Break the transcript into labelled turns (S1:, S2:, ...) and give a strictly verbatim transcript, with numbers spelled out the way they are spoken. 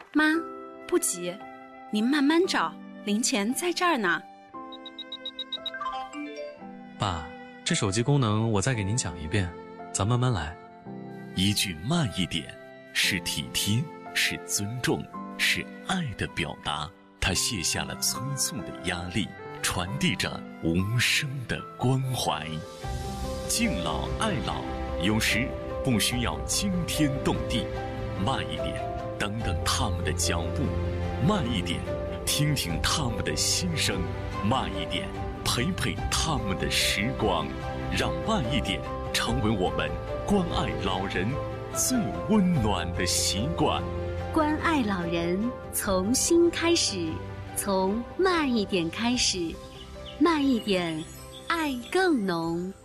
S1: 妈，不急，您慢慢找，零钱在这儿呢。
S2: 爸，这手机功能我再给您讲一遍，咱慢慢来。
S3: 一句慢一点，是体贴，是尊重，是爱的表达。他卸下了催促的压力，传递着无声的关怀。敬老爱老，有时不需要惊天动地，慢一点，等等他们的脚步；慢一点，听听他们的心声；慢一点，陪陪他们的时光。让慢一点成为我们关爱老人最温暖的习惯。
S1: 关爱老人，从心开始，从慢一点开始，慢一点，爱更浓。